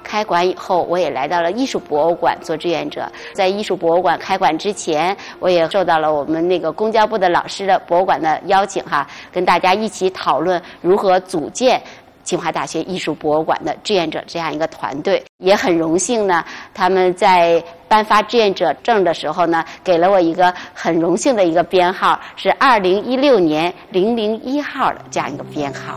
开馆以后，我也来到了艺术博物馆做志愿者。在艺术博物馆开馆之前，我也受到了我们那个公交部的老师的博物馆的邀请跟大家一起讨论如何组建清华大学艺术博物馆的志愿者这样一个团队。也很荣幸呢，他们在颁发志愿者证的时候呢，给了我一个很荣幸的一个编号，是2016年001号的这样一个编号。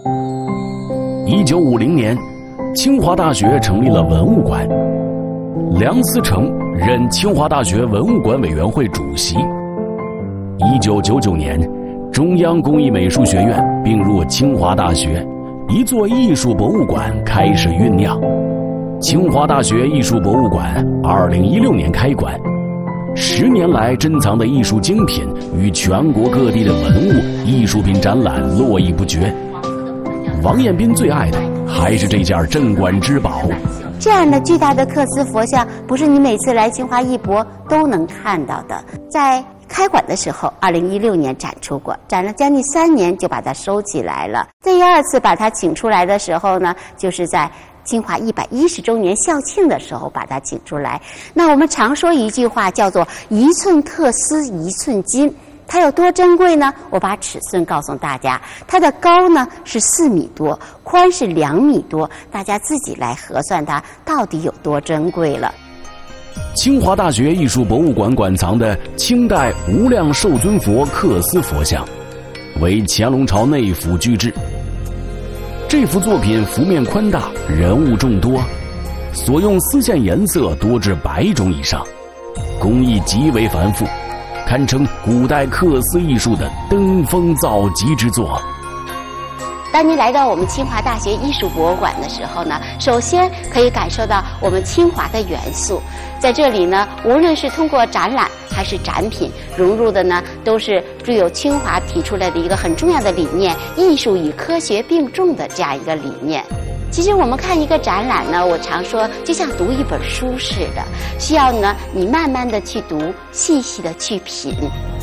1950年，清华大学成立了文物馆，梁思成任清华大学文物馆委员会主席。1999年，中央工艺美术学院并入清华大学，一座艺术博物馆开始酝酿。清华大学艺术博物馆2016年开馆，10年来珍藏的艺术精品与全国各地的文物艺术品展览络绎不绝。王彦斌最爱的还是这件镇馆之宝。 这样的巨大的缂丝佛像，不是你每次来清华艺博都能看到的。在开馆的时候，2016年展出过，展了将近3年就把它收起来了。第二次把它请出来的时候呢，就是在清华110周年校庆的时候把它请出来。那我们常说一句话叫做一寸缂丝一寸金，它有多珍贵呢？我把尺寸告诉大家，它的高呢是4米多，宽是2米多，大家自己来核算它到底有多珍贵了。 清华大学艺术博物馆馆藏的清代无量寿尊佛缂丝佛像，为乾隆朝内府巨制。这幅作品幅面宽大，人物众多，所用丝线颜色多至100种以上，工艺极为繁复，堪称古代缂丝艺术的登峰造极之作。 当您来到我们清华大学艺术博物馆的时候呢，首先可以感受到我们清华的元素。在这里呢，无论是通过展览还是展品，融入的呢都是具有清华提出来的一个很重要的理念，艺术与科学并重的这样一个理念。其实我们看一个展览呢，我常说就像读一本书似的，需要呢你慢慢的去读，细细的去品。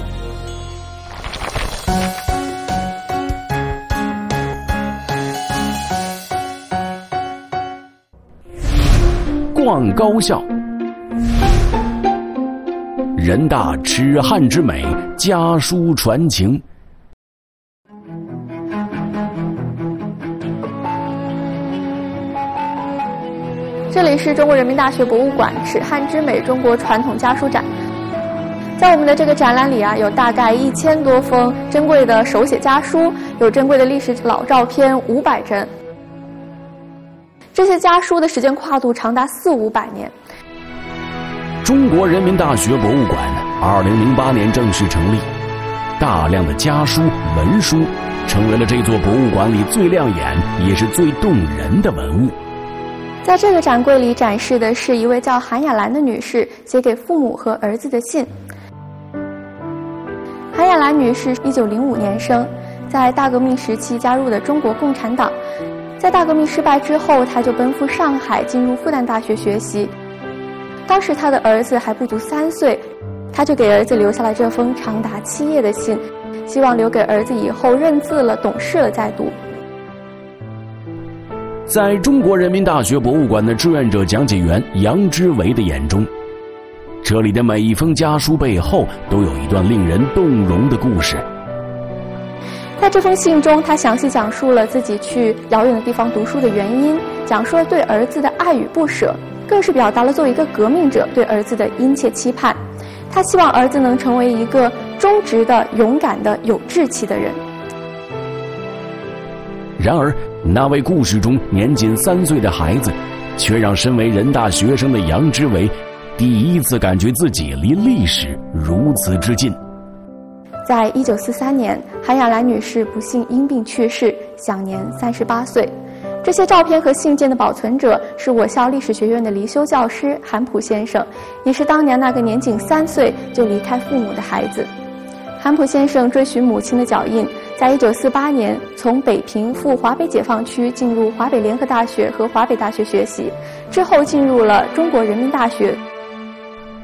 逛高校，人大痴汉之美，家书传情。 这里是中国人民大学博物馆“齿汉之美”中国传统家书展。在我们的这个展览里有大概1000多封珍贵的手写家书，有珍贵的历史老照片500帧。这些家书的时间跨度长达400-500年。 中国人民大学博物馆2008年正式成立，大量的家书文书成为了这座博物馆里最亮眼也是最动人的文物。 在这个展柜里展示的是一位叫韩亚兰的女士写给父母和儿子的信。韩亚兰女士1905年生，在大革命时期加入了中国共产党。在大革命失败之后，她就奔赴上海，进入复旦大学学习。当时她的儿子还不足3岁，她就给儿子留下了这封长达7页的信，希望留给儿子以后认字了、懂事了再读。 在中国人民大学博物馆的志愿者讲解员杨之维的眼中，这里的每一封家书背后都有一段令人动容的故事。 在这封信中，他详细讲述了自己去遥远的地方读书的原因，讲述了对儿子的爱与不舍，更是表达了作为一个革命者对儿子的殷切期盼。他希望儿子能成为一个忠直的、勇敢的、有志气的人。 然而，那位故事中年仅3岁的孩子，却让身为人大学生的杨之维第一次感觉自己离历史如此之近。 在1943年，韩亚兰女士不幸因病去世，享年38岁。这些照片和信件的保存者是我校历史学院的离休教师韩普先生，也是当年那个年仅3岁就离开父母的孩子。韩普先生追寻母亲的脚印，在1948年从北平赴华北解放区，进入华北联合大学和华北大学学习，之后进入了中国人民大学，